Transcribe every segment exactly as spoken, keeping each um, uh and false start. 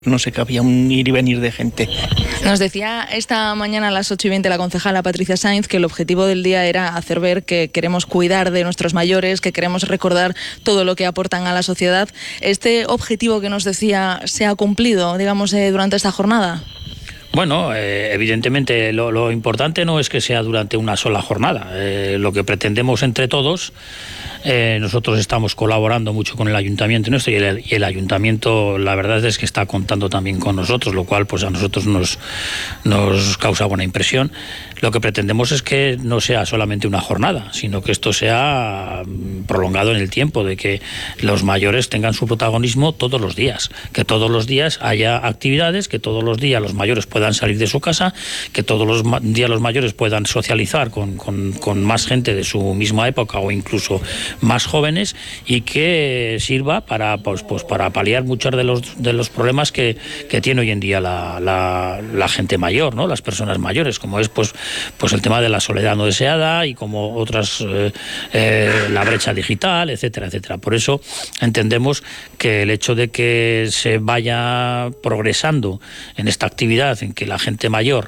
No se cabía un ir y venir de gente. Nos decía esta mañana a las ocho y veinte la concejala Patricia Sainz que el objetivo del día era hacer ver que queremos cuidar de nuestros mayores, que queremos recordar todo lo que aportan a la sociedad. ¿Este objetivo que nos decía se ha cumplido, digamos, eh, durante esta jornada? Bueno, eh, evidentemente lo, lo importante no es que sea durante una sola jornada. Eh, lo que pretendemos entre todos, eh, nosotros estamos colaborando mucho con el ayuntamiento nuestro y el, y el ayuntamiento, la verdad es que está contando también con nosotros, lo cual pues a nosotros nos, nos causa buena impresión. Lo que pretendemos es que no sea solamente una jornada, sino que esto sea prolongado en el tiempo, de que los mayores tengan su protagonismo todos los días, que todos los días haya actividades, que todos los días los mayores puedan salir de su casa, que todos los días los mayores puedan socializar con, con, con más gente de su misma época o incluso más jóvenes, y que sirva para, pues, pues para paliar muchos de los, de los problemas que, que tiene hoy en día la, la, la gente mayor, ¿no? Las personas mayores, como es pues pues el tema de la soledad no deseada y como otras, eh, eh, la brecha digital, etcétera, etcétera. Por eso entendemos que el hecho de que se vaya progresando en esta actividad, en que la gente mayor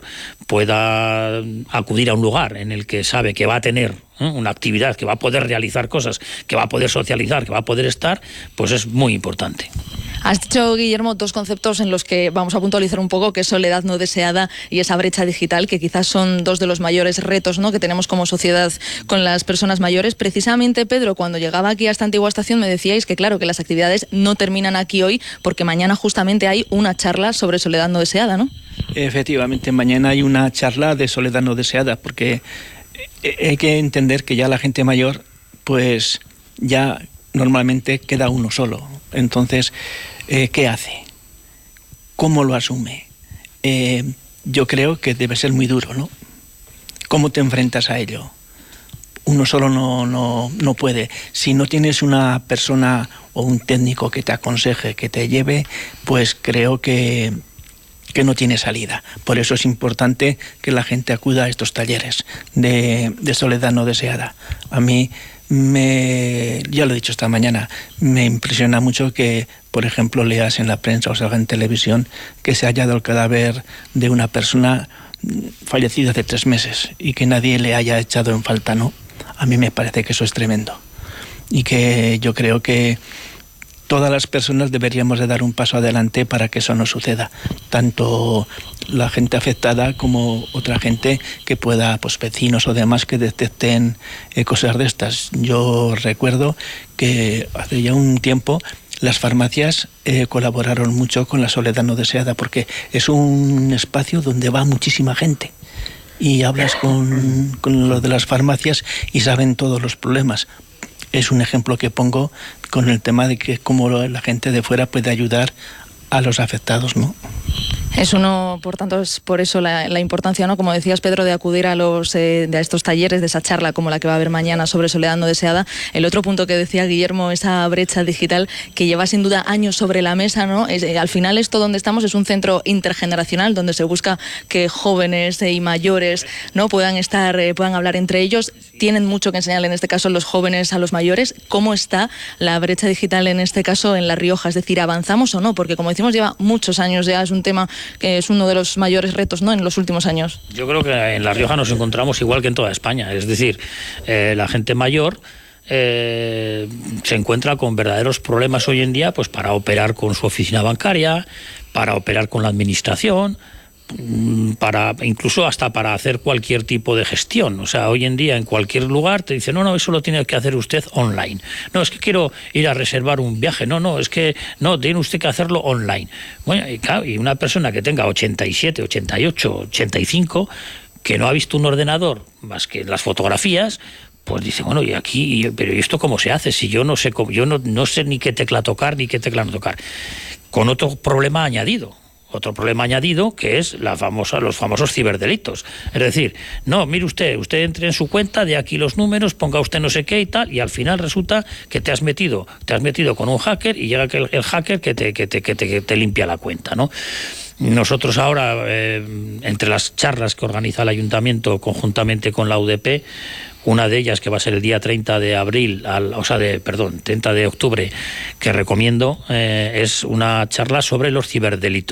pueda acudir a un lugar en el que sabe que va a tener ¿eh? una actividad, que va a poder realizar cosas, que va a poder socializar, que va a poder estar, pues es muy importante. Has dicho, Guillermo, dos conceptos en los que vamos a puntualizar un poco, que es soledad no deseada y esa brecha digital, que quizás son dos de los mayores retos, ¿no?, que tenemos como sociedad con las personas mayores. Precisamente, Pedro, cuando llegaba aquí a esta antigua estación me decíais que claro, que las actividades no terminan aquí hoy, porque mañana justamente hay una charla sobre soledad no deseada, ¿no? Efectivamente, mañana hay una charla de soledad no deseada, porque hay que entender que ya la gente mayor, pues ya normalmente queda uno solo. Entonces, eh, ¿qué hace? ¿Cómo lo asume? Eh, yo creo que debe ser muy duro, ¿no? ¿Cómo te enfrentas a ello? Uno solo no, no, no puede. Si no tienes una persona o un técnico que te aconseje, que te lleve, pues creo que, que no tiene salida. Por eso es importante que la gente acuda a estos talleres de, de soledad no deseada. A mí me, ya lo he dicho esta mañana, me impresiona mucho que, por ejemplo, leas en la prensa o salga en televisión que se ha hallado el cadáver de una persona fallecida hace tres meses y que nadie le haya echado en falta, ¿no? A mí me parece que eso es tremendo y que yo creo que todas las personas deberíamos de dar un paso adelante para que eso no suceda, tanto la gente afectada como otra gente que pueda, pues vecinos o demás, que detecten eh, cosas de estas. Yo recuerdo que hace ya un tiempo las farmacias eh, colaboraron mucho con la soledad no deseada, porque es un espacio donde va muchísima gente y hablas con, con los de las farmacias y saben todos los problemas. Es un ejemplo que pongo con el tema de que cómo la gente de fuera puede ayudar a los afectados, ¿no? Es uno, por tanto, es por eso la, la importancia, ¿no?, como decías, Pedro, de acudir a los eh, de a estos talleres, de esa charla como la que va a haber mañana sobre soledad no deseada. El otro punto que decía Guillermo, esa brecha digital que lleva sin duda años sobre la mesa, ¿no? Es, eh, al final esto donde estamos es un centro intergeneracional donde se busca que jóvenes eh, y mayores, ¿no?, puedan estar, eh, puedan hablar entre ellos. Tienen mucho que enseñar en este caso los jóvenes a los mayores. ¿Cómo está la brecha digital en este caso en La Rioja? Es decir, ¿avanzamos o no? Porque como decimos, lleva muchos años ya, es un tema que es uno de los mayores retos, ¿no?, en los últimos años. Yo creo que en La Rioja nos encontramos igual que en toda España, es decir, eh, la gente mayor eh, se encuentra con verdaderos problemas hoy en día, pues para operar con su oficina bancaria, para operar con la administración, para incluso hasta para hacer cualquier tipo de gestión. O sea, hoy en día en cualquier lugar te dicen, no, no, eso lo tiene que hacer usted online. No, es que quiero ir a reservar un viaje. No, no, es que no, tiene usted que hacerlo online. Bueno, y claro, y una persona que tenga ochenta y siete, ochenta y ocho, ochenta y cinco, que no ha visto un ordenador más que las fotografías, pues dice, bueno, y aquí, pero ¿y esto cómo se hace? Si yo no sé cómo, yo no, no sé ni qué tecla tocar ni qué tecla no tocar. Con otro problema añadido. Otro problema añadido, que es la famosa, los famosos ciberdelitos. Es decir, no, mire usted, usted entre en su cuenta, de aquí los números, ponga usted no sé qué y tal, y al final resulta que te has metido, te has metido con un hacker y llega el, el hacker que te, que te, que te, que te limpia la cuenta, ¿no? Nosotros ahora, eh, entre las charlas que organiza el Ayuntamiento conjuntamente con la U D P, una de ellas que va a ser el día treinta de abril, al, o sea, de, perdón, treinta de octubre, que recomiendo, eh, es una charla sobre los ciberdelitos.